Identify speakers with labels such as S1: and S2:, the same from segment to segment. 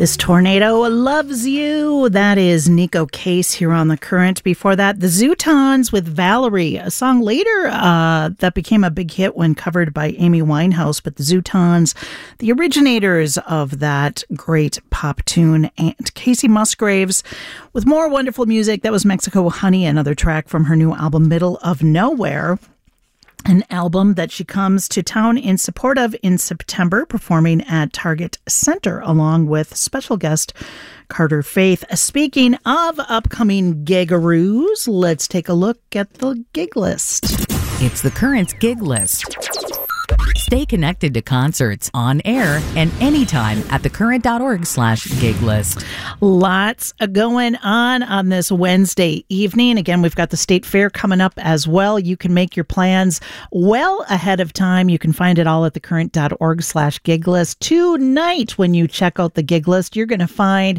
S1: This Tornado Loves You. That is Nico Case here on The Current. Before that, the Zootons with Valerie, a song later that became a big hit when covered by Amy Winehouse. But the Zootons, the originators of that great pop tune, and Casey Musgraves with more wonderful music. That was Mexico Honey, another track from her new album, Middle of Nowhere. An album that she comes to town in support of in September, performing at Target Center along with special guest Carter Faith. Speaking of upcoming gigaroos, let's take a look at the gig list.
S2: It's The Current's gig list. Stay connected to concerts on air and anytime at thecurrent.org/gig list.
S1: Lots going on this Wednesday evening. Again, we've got the State Fair coming up as well. You can make your plans well ahead of time. You can find it all at thecurrent.org/gig list. Tonight, when you check out the gig list, you're going to find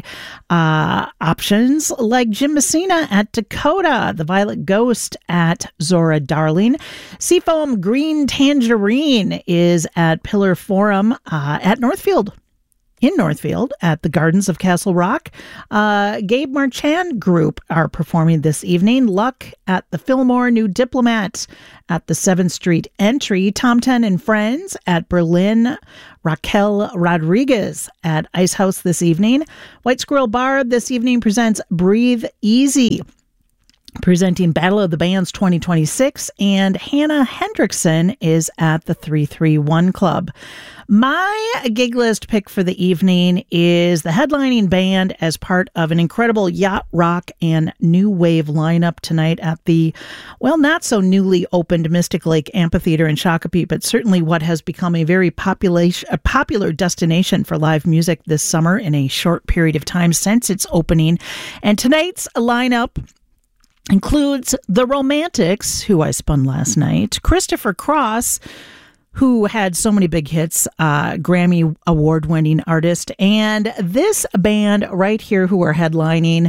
S1: options like Jim Messina at Dakota, the Violet Ghost at Zora Darling, Seafoam Green Tangerine is at Pillar Forum at Northfield. In Northfield at the Gardens of Castle Rock. Gabe Marchand Group are performing this evening. Luck at the Fillmore, New Diplomat at the 7th Street Entry. Tom 10 and Friends at Berlin. Raquel Rodriguez at Ice House this evening. White Squirrel Bar this evening presents Breathe Easy, presenting Battle of the Bands 2026, and Hannah Hendrickson is at the 331 Club. My gig list pick for the evening is the headlining band as part of an incredible yacht rock and new wave lineup tonight at the, well, not so newly opened Mystic Lake Amphitheater in Shakopee, but certainly what has become a very popular destination for live music this summer in a short period of time since its opening. And tonight's lineup includes The Romantics, who I spun last night, Christopher Cross, who had so many big hits, Grammy award-winning artist, and this band right here who are headlining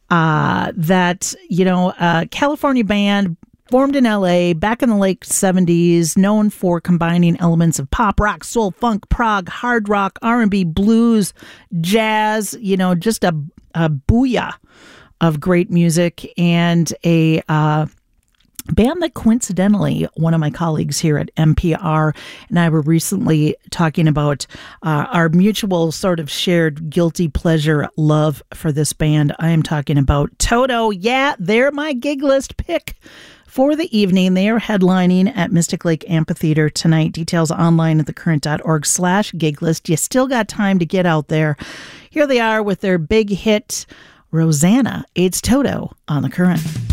S1: California band formed in LA back in the late 70s, known for combining elements of pop, rock, soul, funk, prog, hard rock, R&B, blues, jazz, just a booyah of great music, and a band that coincidentally one of my colleagues here at NPR and I were recently talking about our mutual sort of shared guilty pleasure love for this band. I am talking about Toto. Yeah, they're my gig list pick for the evening. They are headlining at Mystic Lake Amphitheater tonight. Details online at thecurrent.org/gig list. You still got time to get out there. Here they are with their big hit, Rosanna. It's Toto on The Current.